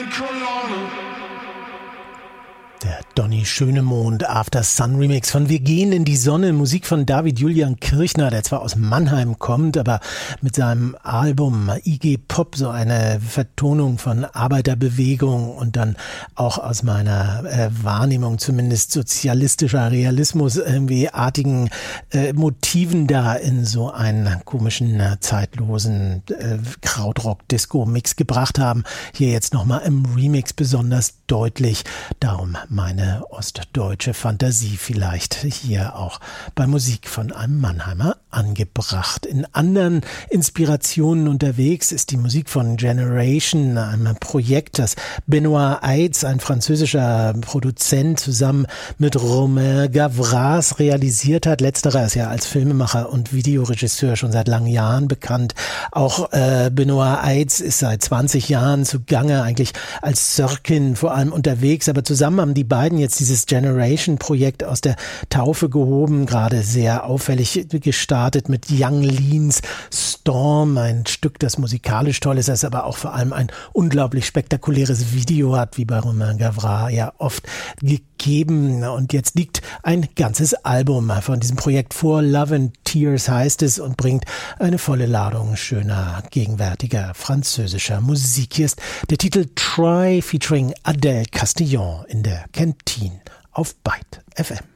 Der Donny Schönemond After Sun Remix von Wir gehen in die Sonne, Musik von David Julian Kirchner, der zwar aus Mannheim kommt, aber mit seinem Album IG Pop so eine Vertonung von Arbeiterbewegung und dann auch aus meiner Wahrnehmung zumindest sozialistischer Realismus irgendwie artigen Motiven da in so einen komischen, zeitlosen Krautrock-Disco-Mix gebracht haben. Hier jetzt nochmal im Remix besonders deutlich. Darum meine ostdeutsche Fantasie vielleicht hier auch bei Musik von einem Mannheimer angebracht. In anderen Inspirationen unterwegs ist die Musik von Generation, einem Projekt, das Benoît Eids, ein französischer Produzent, zusammen mit Romain Gavras realisiert hat. Letzterer ist ja als Filmemacher und Videoregisseur schon seit langen Jahren bekannt. Auch Benoît Eids ist seit 20 Jahren zugange, eigentlich als Sörkin vor allem unterwegs, aber zusammen haben die beiden jetzt dieses Generation-Projekt aus der Taufe gehoben, gerade sehr auffällig gestartet mit Young Leans Storm, ein Stück, das musikalisch toll ist, das aber auch vor allem ein unglaublich spektakuläres Video hat, wie bei Romain Gavras ja oft gegeben. Und jetzt liegt ein ganzes Album von diesem Projekt vor. Love and Tears heißt es und bringt eine volle Ladung schöner, gegenwärtiger französischer Musik. Hier ist der Titel Try featuring Adèle Castillon in der Kantine auf Byte FM.